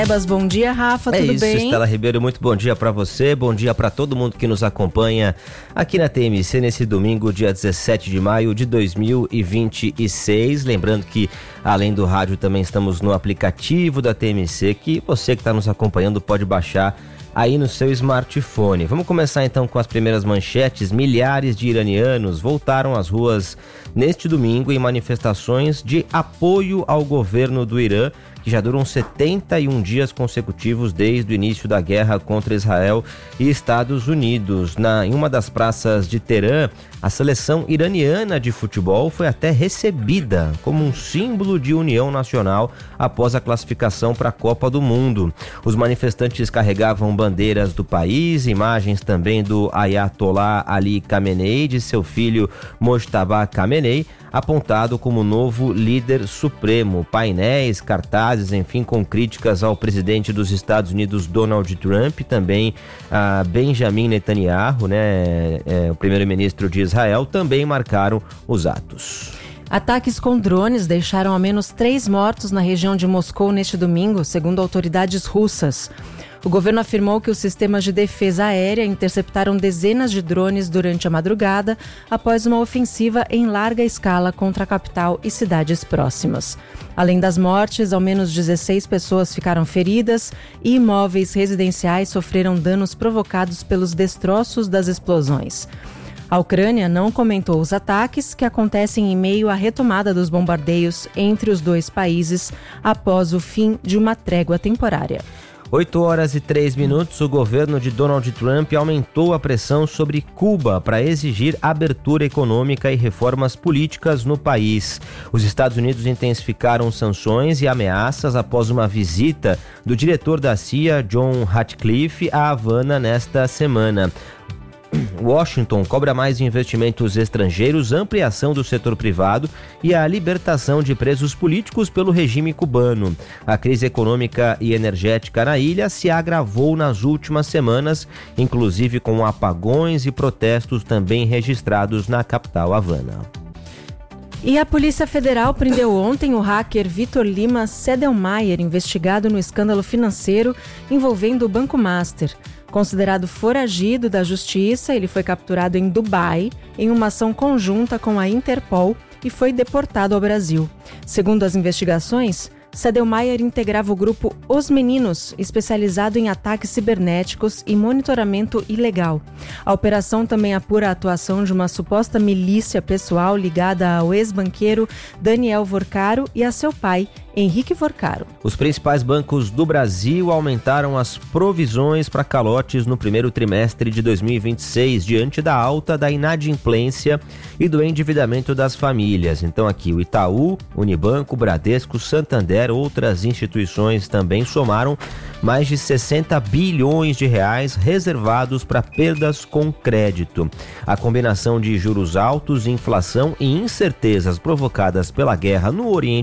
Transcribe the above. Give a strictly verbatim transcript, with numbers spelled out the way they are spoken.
Bom dia, Rafa, é tudo isso, bem? Estela Ribeiro, muito bom dia para você, bom dia para todo mundo que nos acompanha aqui na T M C nesse domingo, dia dezessete de maio de dois mil e vinte e seis. Lembrando que, além do rádio, também estamos no aplicativo da T M C, que você que está nos acompanhando pode baixar aí no seu smartphone. Vamos começar então com as primeiras manchetes. Milhares de iranianos voltaram às ruas neste domingo em manifestações de apoio ao governo do Irã, que já duram setenta e um dias consecutivos desde o início da guerra contra Israel e Estados Unidos. Na, em uma das praças de Teherã, a seleção iraniana de futebol foi até recebida como um símbolo de união nacional após a classificação para a Copa do Mundo. Os manifestantes carregavam bandeiras do país, imagens também do Ayatollah Ali Khamenei, de seu filho Mojtaba Khamenei, apontado como novo líder supremo. Painéis, cartazes, enfim, com críticas ao presidente dos Estados Unidos, Donald Trump, também a Benjamin Netanyahu, né, é, o primeiro-ministro de Israel, também marcaram os atos. Ataques com drones deixaram ao menos três mortos na região de Moscou neste domingo, segundo autoridades russas. O governo afirmou que os sistemas de defesa aérea interceptaram dezenas de drones durante a madrugada após uma ofensiva em larga escala contra a capital e cidades próximas. Além das mortes, ao menos dezesseis pessoas ficaram feridas e imóveis residenciais sofreram danos provocados pelos destroços das explosões. A Ucrânia não comentou os ataques, que acontecem em meio à retomada dos bombardeios entre os dois países após o fim de uma trégua temporária. oito horas e três minutos, o governo de Donald Trump aumentou a pressão sobre Cuba para exigir abertura econômica e reformas políticas no país. Os Estados Unidos intensificaram sanções e ameaças após uma visita do diretor da C I A, John Ratcliffe, a Havana nesta semana. Washington cobra mais investimentos estrangeiros, ampliação do setor privado e a libertação de presos políticos pelo regime cubano. A crise econômica e energética na ilha se agravou nas últimas semanas, inclusive com apagões e protestos também registrados na capital Havana. E a Polícia Federal prendeu ontem o hacker Vitor Lima Sedelmaier, investigado no escândalo financeiro envolvendo o Banco Master. Considerado foragido da justiça, ele foi capturado em Dubai em uma ação conjunta com a Interpol e foi deportado ao Brasil. Segundo as investigações, Sedelmaier integrava o grupo Os Meninos, especializado em ataques cibernéticos e monitoramento ilegal. A operação também apura a atuação de uma suposta milícia pessoal ligada ao ex-banqueiro Daniel Vorcaro e a seu pai, Henrique Vorcaro. Os principais bancos do Brasil aumentaram as provisões para calotes no primeiro trimestre de dois mil e vinte e seis, diante da alta da inadimplência e do endividamento das famílias. Então aqui o Itaú, Unibanco, Bradesco, Santander, outras instituições também somaram mais de sessenta bilhões de reais reservados para perdas com crédito. A combinação de juros altos, inflação e incertezas provocadas pela guerra no Oriente